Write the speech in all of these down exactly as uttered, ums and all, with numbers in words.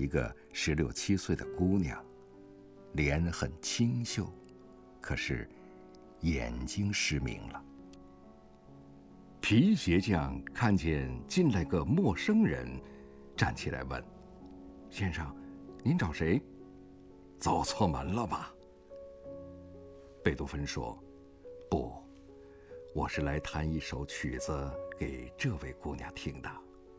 一个十六七岁的姑娘，脸很清秀，可是眼睛失明了。皮鞋匠看见进来个陌生人，站起来问：“先生，您找谁？走错门了吧？”贝多芬说：“不，我是来弹一首曲子给这位姑娘听的。”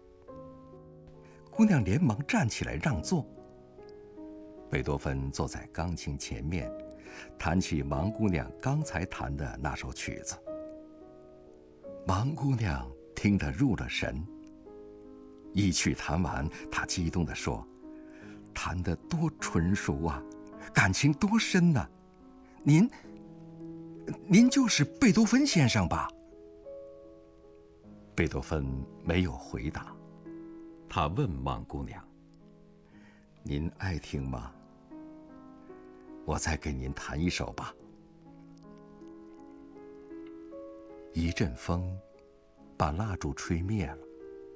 姑娘连忙站起来让座。贝多芬坐在钢琴前面，弹起盲姑娘刚才弹的那首曲子。盲姑娘听得入了神，一曲弹完，她激动地说：“弹得多纯熟啊，感情多深呢、啊！您，您就是贝多芬先生吧？”贝多芬没有回答，他问盲姑娘：“您爱听吗？我再给您弹一首吧。”一阵风把蜡烛吹灭了，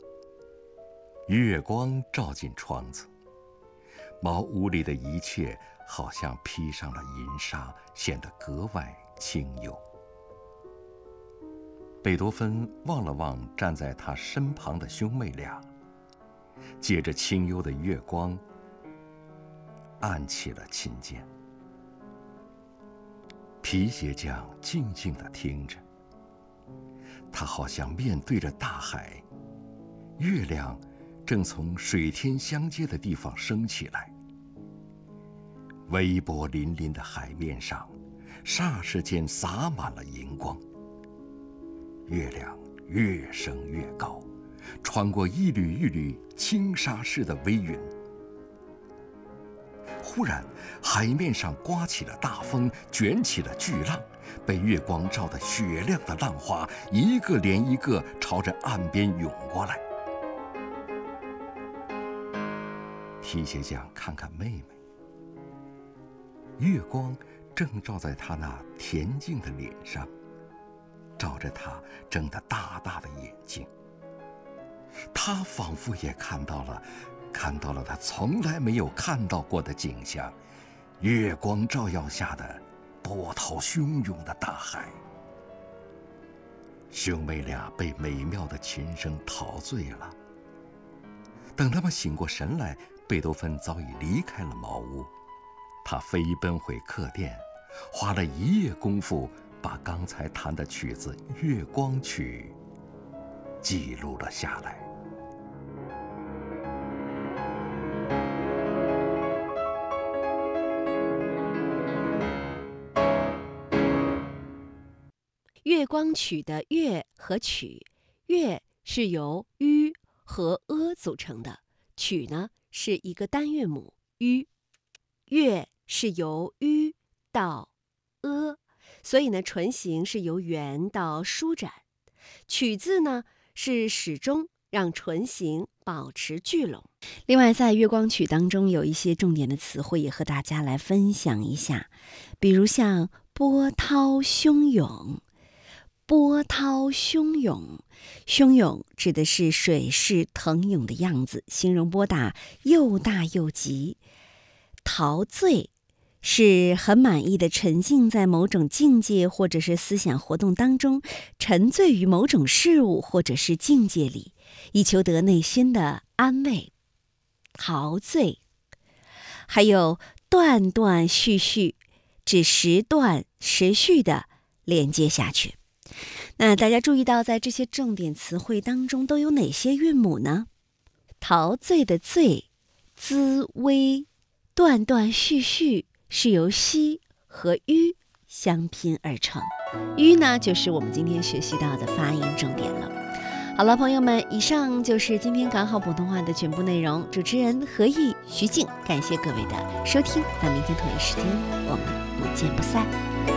月光照进窗子，茅屋里的一切好像披上了银纱，显得格外清幽。贝多芬望了望站在他身旁的兄妹俩，借着清幽的月光按起了琴键。皮鞋匠静静地听着，他好像面对着大海，月亮正从水天相接的地方升起来，微波粼粼的海面上霎时间洒满了银光。月亮越升越高，穿过一缕一缕轻纱似的微云。忽然海面上刮起了大风，卷起了巨浪，被月光照得雪亮的浪花一个连一个朝着岸边涌过来。皮鞋匠看看妹妹，月光正照在她那恬静的脸上，照着她睁得大大的眼睛。他仿佛也看到了看到了他从来没有看到过的景象，月光照耀下的波涛汹涌的大海。兄妹俩被美妙的琴声陶醉了。等他们醒过神来，贝多芬早已离开了茅屋。他飞奔回客店，花了一夜功夫把刚才弹的曲子《月光曲》记录了下来。 月光曲的乐和曲，乐是由 ü 和 e 组成的，曲呢是一个单乐母 ü， 乐是由 ü 到 e， 所以呢唇形是由圆到舒展，曲字呢是始终让唇形保持聚拢。另外在月光曲当中有一些重点的词汇也和大家来分享一下，比如像波涛汹涌。波涛汹涌，汹涌指的是水势腾涌的样子，形容波大又大又急。陶醉是很满意的沉浸在某种境界或者是思想活动当中，沉醉于某种事物或者是境界里，以求得内心的安慰。陶醉。还有断断续续，指时断持续的连接下去。那大家注意到在这些重点词汇当中都有哪些韵母呢？陶醉的醉，滋微，断断续续是由西和 ü 相拼而成。ü 呢就是我们今天学习到的发音重点了。好了，朋友们，以上就是今天港好普通话的全部内容。主持人何毅、徐静，感谢各位的收听。那明天同一时间我们不见不散。